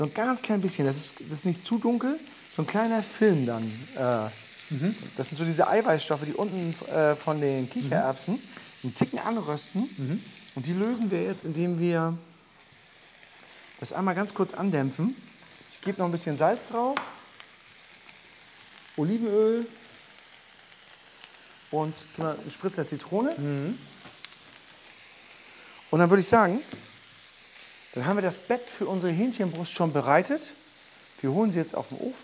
So ein ganz klein bisschen, das ist nicht zu dunkel, so ein kleiner Film dann. Das sind so diese Eiweißstoffe, die unten von den Kichererbsen einen Ticken anrösten. Und die lösen wir jetzt, indem wir das einmal ganz kurz andämpfen. Ich gebe noch ein bisschen Salz drauf, Olivenöl und einen Spritzer Zitrone. Und dann würde ich sagen, dann haben wir das Bett für unsere Hähnchenbrust schon bereitet. Wir holen sie jetzt auf den Ofen.